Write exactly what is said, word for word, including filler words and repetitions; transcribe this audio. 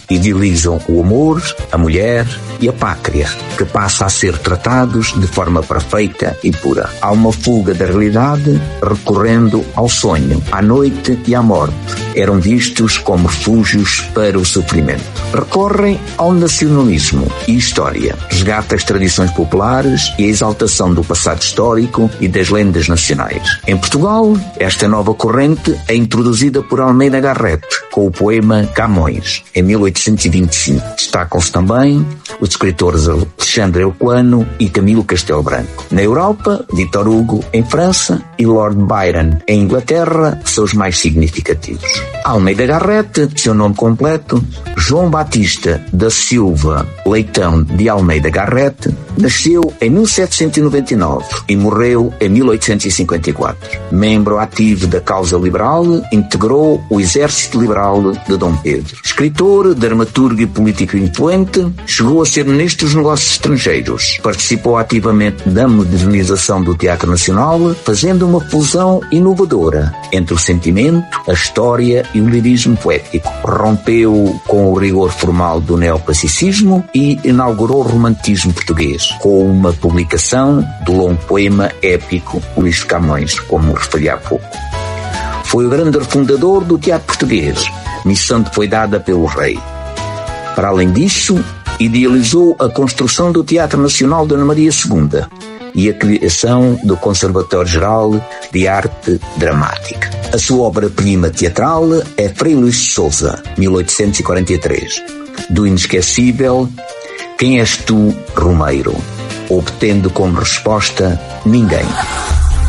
idealizam o amor, a mulher e a pátria, que passa a ser tratados de forma perfeita e pura. Há uma fuga da realidade recorrendo ao sonho, à noite e à morte. Eram vistos como refúgios para o sofrimento. Recorrem ao nacionalismo e história, resgata as tradições populares e a exaltação do passado histórico e das lendas nacionais. Em Portugal, esta nova corrente é introduzida por Almeida Garrett, com o poema Camões, em mil oitocentos e vinte e cinco. Destacam-se também os escritores Alexandre Herculano e Camilo Castelo Branco. Na Europa, Victor Hugo em França e Lord Byron em Inglaterra são os mais significativos. Almeida Garrett, seu nome completo, João Batista da Silva Leitão de Almeida Garrett, nasceu em mil setecentos e noventa e nove e morreu em mil oitocentos e cinquenta e quatro. Membro ativo da causa liberal, integrou o Exército Liberal de Dom Pedro. Escritor, dramaturgo e político influente, chegou a ser ministro dos Negócios Estrangeiros. Participou ativamente da modernização do Teatro Nacional, fazendo uma fusão inovadora entre o sentimento, a história e o lirismo poético. Rompeu com o rigor formal do neoclassicismo e inaugurou o romantismo português, com uma publicação do longo poema épico Luís de Camões, como referi há pouco. Foi o grande fundador do teatro português, missão que foi dada pelo rei. Para além disso, idealizou a construção do Teatro Nacional Dona Maria segunda e a criação do Conservatório Geral de Arte Dramática. A sua obra-prima teatral é Frei Luís de Sousa, mil oitocentos e quarenta e três, do inesquecível Quem és tu, Romeiro, obtendo como resposta ninguém.